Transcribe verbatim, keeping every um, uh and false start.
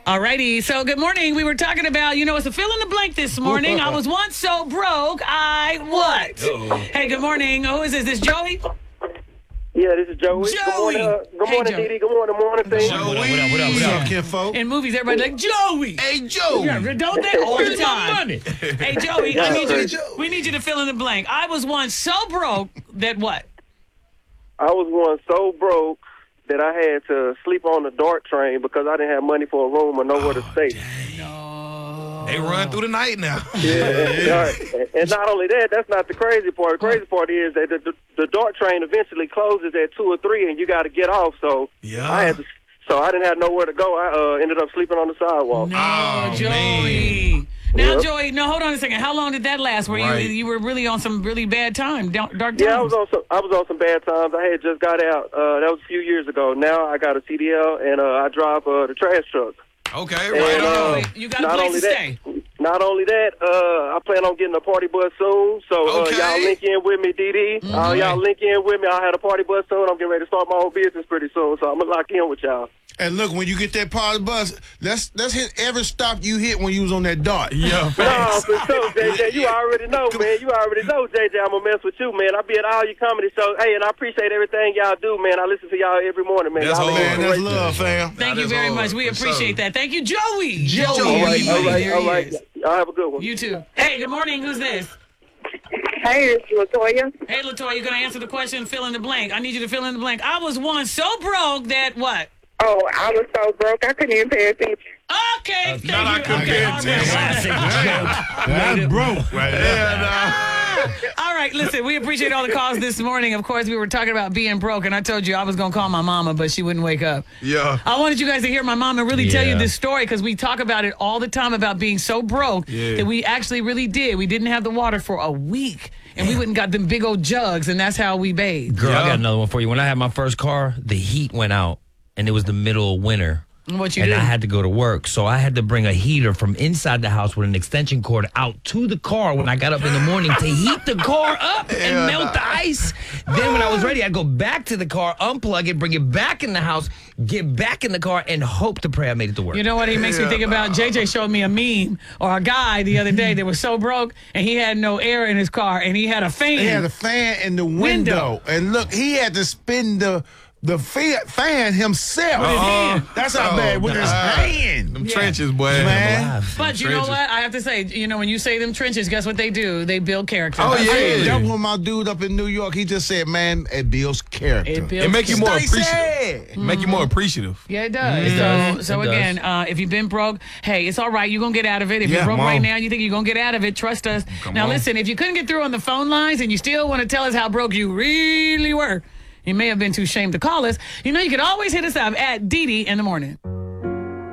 Alrighty, so good morning. We were talking about, you know, it's a fill in the blank this morning. I was once so broke, I what? Uh-oh. Hey, good morning. Who is this? This Joey? Yeah, this is Joey. Joey. Good morning, uh, good morning, hey, Didi. Good morning, morning, thing. Joey. What up, what up, what up, what up, kinfolk? In movies, everybody's like, Joey. Hey, Joey. Yeah, don't they all the time? Hey, Joey, I need you. Joey. We need you to fill in the blank. I was once so broke that what? I was once so broke that I had to sleep on the DART train because I didn't have money for a room or nowhere oh, to stay. Dang. No. They run through the night now. Yeah. And not only that, that's not the crazy part. The crazy part is that the, the, the DART train eventually closes at two or three, and you got to get off. So Yeah. I had to, so I didn't have nowhere to go. I uh, ended up sleeping on the sidewalk. No, Oh, Joey. man. Now, Yep. Joey, no, hold on a second. How long did that last? Were Right. you you were really on some really bad time, dark dark times? Yeah, I was on some. I was on some bad times. I had just got out. Uh, that was a few years ago. Now I got a C D L and uh, I drive uh, the trash truck. Okay, And, right uh, on. You got a not place only to that, stay. Not only that, uh, I plan on getting a party bus soon. So uh, Okay. y'all link in with me, D D. Uh, y'all link in with me. I had a party bus soon. I'm getting ready to start my own business pretty soon. So I'm gonna lock in with y'all. And look, when you get that party bus, let's let's hit every stop you hit when you was on that dart. Yeah, No, facts. for sure, J J. You already know, man. You already know, J J. I'm gonna mess with you, man. I be at all your comedy shows. Hey, and I appreciate everything y'all do, man. I listen to y'all every morning, man. That's y'all hard. make Man, it that's great. love, fam. Thank That you is very hard, much. We for appreciate sure. that. Thank you, Joey. Joey. All Joey. right, all right, There all he right. is. Y'all have a good one. You too. Hey, good morning. Who's this? Hey, it's Latoya. Hey, Latoya, you're going to answer the question, fill in the blank. I need you to fill in the blank. I was once so broke that what? Oh, I was so broke I couldn't even pay attention. Okay, thank not you. I couldn't okay, pay all right. attention. That's broke right there. All right, listen, we appreciate all the calls this morning. Of course, we were talking about being broke, and I told you I was going to call my mama, but she wouldn't wake up. Yeah. I wanted you guys to hear my mom and really tell you Yeah. this story because we talk about it all the time about being so broke Yeah. that we actually really did. We didn't have the water for a week, and we went and got them big old jugs, and that's how we bathed. Girl, I Yeah. got another one for you. When I had my first car, the heat went out, and it was the middle of winter. What you and did? I had to go to work, so I had to bring a heater from inside the house with an extension cord out to the car when I got up in the morning to heat the car up and melt the ice. Then when I was ready, I'd go back to the car, unplug it, bring it back in the house, get back in the car, and hope to pray I made it to work. You know what? He makes me think about J J showed me a meme or a guy the other day that was so broke and he had no air in his car and he had a fan. He had a fan in the window. Window. And look, he had to spin the the fa- fan himself. With his hand. That's how Oh, bad with his God. hand. Them trenches, boy. Man. But you know Trenches. what? I have to say, you know, when you say them trenches, guess what they do? They build character. Oh, yeah. Hey, that was my dude up in New York. He just said, man, it builds character. It builds It make you character. more Stacey! appreciative. Make you more appreciative. Yeah, it does. It so, does. so It does. again, uh, if you've been broke, hey, it's all right. You're going to get out of it. If Yeah, you're broke Mom. right now, you think you're going to get out of it, trust us. now, on. listen, if you couldn't get through on the phone lines and you still want to tell us how broke you really were, you may have been too ashamed to call us. You know, you can always hit us up at Didi in the morning.